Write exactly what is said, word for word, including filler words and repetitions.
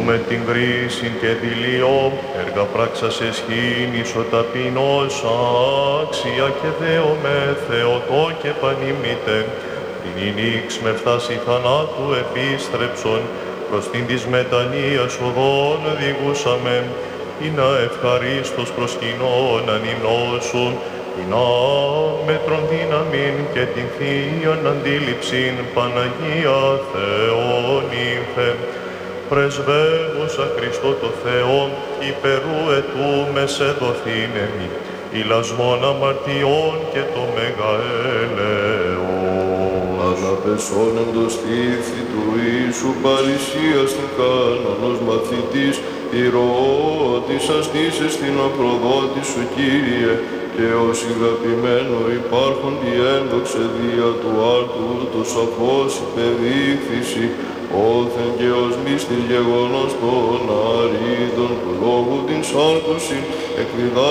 με την κρίση και δηλιό, έργα πράξας εσχήν ο ταπεινός, άξια και δέομαι Θεοτό και πανήμητε, την ηνίξ με φτάση θανάτου επίστρεψον, προς την της μετανοίας οδόν διηγούσαμε, ή να ευχαρίστως προσκυνών ανυμνώσουν, ή να μέτρον δύναμην και την θείαν αντίληψην Παναγία Θεόν ήλθε. Πρεσβεύουσα Χριστό το Θεό, υπερού ετού μεσέ δοθήνεμι, ηλασμόν αμαρτιών και το μεγαέλεος. Αναπεσόν εν το στήθη του Ιησού παρησίας του κάνονος μαθητής, ηρωότης αστήσες την απροδότη σου, Κύριε, και ως ηγαπημένο υπάρχον τη ένδοξε δια του άρτου το σαφώς υπεδείχθηση, όθεν και ως μύστης γεγονός των αρίδων του λόγου την σάρκωσιν εκδιδά